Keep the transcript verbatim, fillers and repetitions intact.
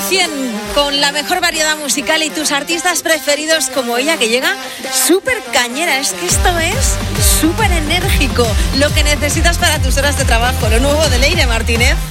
cien con la mejor variedad musical y tus artistas preferidos como ella, que llega súper cañera. Es que esto es súper enérgico, lo que necesitas para tus horas de trabajo. Lo nuevo de Leire Martínez.